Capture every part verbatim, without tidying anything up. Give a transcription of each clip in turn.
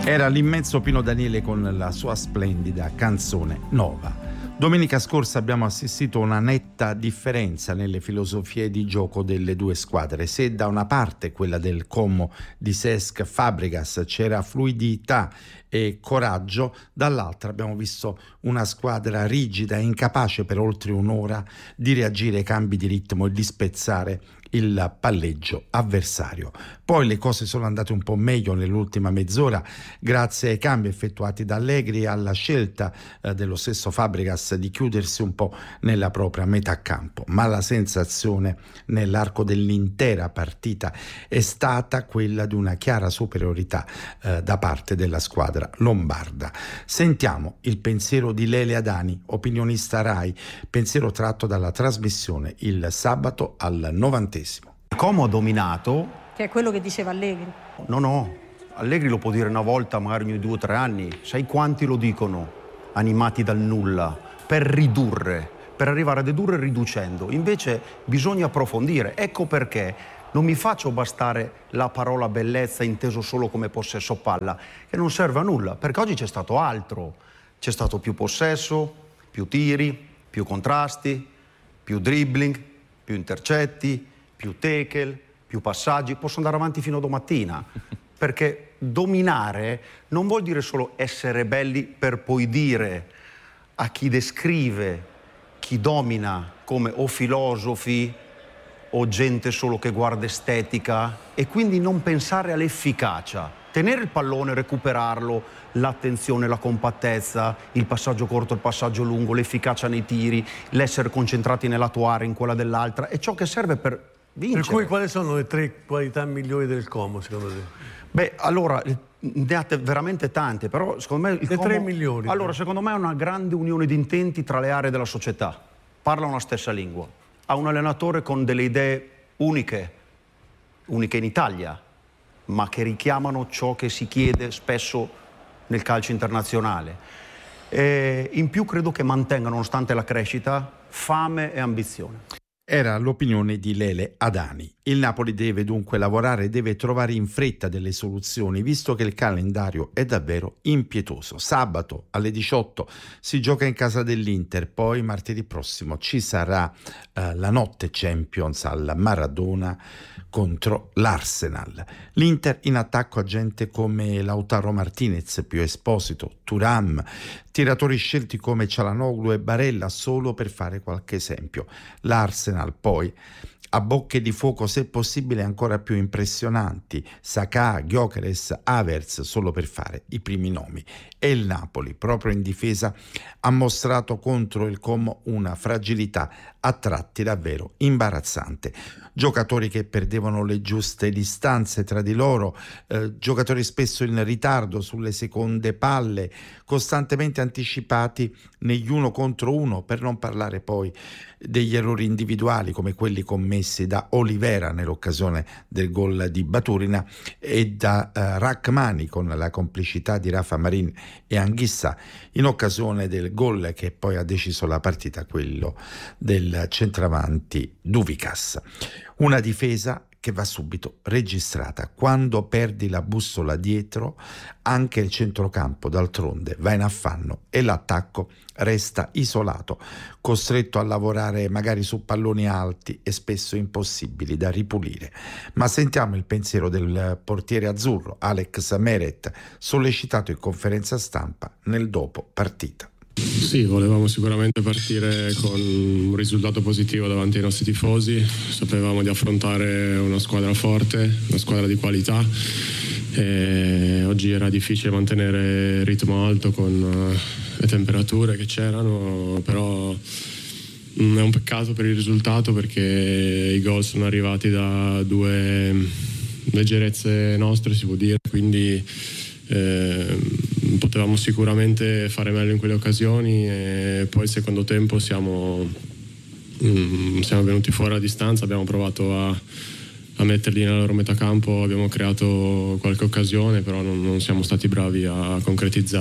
Era l'immenso Pino Daniele con la sua splendida canzone Nova. Domenica scorsa abbiamo assistito a una netta differenza nelle filosofie di gioco delle due squadre. Se da una parte, quella del Como di Cesc Fabregas, c'era fluidità e coraggio, dall'altra abbiamo visto una squadra rigida e incapace per oltre un'ora di reagire ai cambi di ritmo e di spezzare il palleggio avversario. Poi le cose sono andate un po' meglio nell'ultima mezz'ora grazie ai cambi effettuati da Allegri e alla scelta eh, dello stesso Fabregas di chiudersi un po' nella propria metà campo, ma la sensazione nell'arco dell'intera partita è stata quella di una chiara superiorità eh, da parte della squadra lombarda. Sentiamo il pensiero di Lele Adani, opinionista Rai, pensiero tratto dalla trasmissione il sabato al novantesimo. Como ha dominato. Che è quello che diceva Allegri. No, no, Allegri lo può dire una volta, magari ogni due o tre anni. Sai quanti lo dicono, animati dal nulla, per ridurre, per arrivare a dedurre riducendo. Invece bisogna approfondire. Ecco perché non mi faccio bastare la parola bellezza inteso solo come possesso palla, che non serve a nulla, perché oggi c'è stato altro. C'è stato più possesso, più tiri, più contrasti, più dribbling, più intercetti, più tackle, più passaggi. Posso andare avanti fino a domattina, perché dominare non vuol dire solo essere belli per poi dire a chi descrive chi domina come o filosofi o gente solo che guarda estetica, e quindi non pensare all'efficacia. Tenere il pallone, recuperarlo, l'attenzione, la compattezza, il passaggio corto, il passaggio lungo, l'efficacia nei tiri, l'essere concentrati nella tua area, in quella dell'altra, è ciò che serve per vincere. Per cui quali sono le tre qualità migliori del Como, secondo te? Beh, allora, ne ha veramente tante, però secondo me... Il le Como... tre migliori. Allora, secondo me è una grande unione di intenti tra le aree della società. Parlano la stessa lingua. Ha un allenatore con delle idee uniche, uniche in Italia, ma che richiamano ciò che si chiede spesso nel calcio internazionale. E in più credo che mantengano, nonostante la crescita, fame e ambizione. Era l'opinione di Lele Adani. Il Napoli deve dunque lavorare, deve trovare in fretta delle soluzioni, visto che il calendario è davvero impietoso. Sabato alle diciotto si gioca in casa dell'Inter, poi martedì prossimo ci sarà eh, la notte Champions al Maradona contro l'Arsenal. L'Inter in attacco a gente come Lautaro Martinez, Pio Esposito, Thuram, tiratori scelti come Çalhanoğlu e Barella, solo per fare qualche esempio. L'Arsenal poi a bocche di fuoco, se possibile ancora più impressionanti, Saka, Gyökeres, Havertz, solo per fare i primi nomi. E il Napoli, proprio in difesa, ha mostrato contro il Como una fragilità a tratti davvero imbarazzante. Giocatori che perdevano le giuste distanze tra di loro, eh, giocatori spesso in ritardo sulle seconde palle, costantemente anticipati negli uno contro uno, per non parlare poi degli errori individuali come quelli commessi da Olivera nell'occasione del gol di Baturina e da uh, Rachmani con la complicità di Rafa Marin e Anghissà in occasione del gol che poi ha deciso la partita, quello del centravanti Duvikas. Una difesa che va subito registrata. Quando perdi la bussola dietro, anche il centrocampo d'altronde va in affanno e l'attacco resta isolato, costretto a lavorare magari su palloni alti e spesso impossibili da ripulire. Ma sentiamo il pensiero del portiere azzurro Alex Meret, sollecitato in conferenza stampa nel dopo partita. Sì, volevamo sicuramente partire con un risultato positivo davanti ai nostri tifosi. Sapevamo di affrontare una squadra forte, una squadra di qualità, e oggi era difficile mantenere il ritmo alto con le temperature che c'erano, però è un peccato per il risultato, perché i gol sono arrivati da due leggerezze nostre, si può dire, quindi Eh, potevamo sicuramente fare meglio in quelle occasioni, e poi il secondo tempo siamo, mm, siamo venuti fuori a distanza, abbiamo provato a, a metterli nella loro metà campo, abbiamo creato qualche occasione, però non, non siamo stati bravi a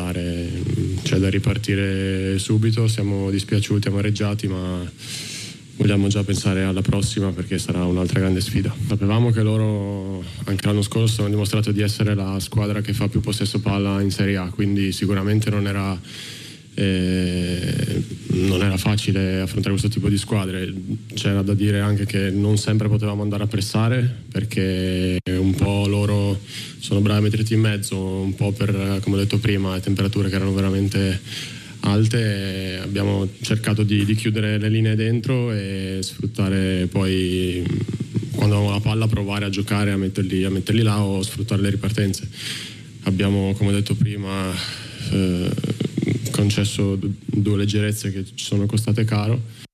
concretizzare. C'è da ripartire subito, siamo dispiaciuti, amareggiati, ma vogliamo già pensare alla prossima perché sarà un'altra grande sfida. Sapevamo che loro anche l'anno scorso hanno dimostrato di essere la squadra che fa più possesso palla in Serie A, quindi sicuramente non era, eh, non era facile affrontare questo tipo di squadre. C'era da dire anche che non sempre potevamo andare a pressare perché un po' loro sono bravi a metterti in mezzo, un po' per, come ho detto prima, le temperature che erano veramente alte. Abbiamo cercato di, di chiudere le linee dentro e sfruttare poi, quando avevamo la palla, provare a giocare, a metterli, a metterli là o sfruttare le ripartenze. Abbiamo, come ho detto prima, eh, concesso due leggerezze che ci sono costate caro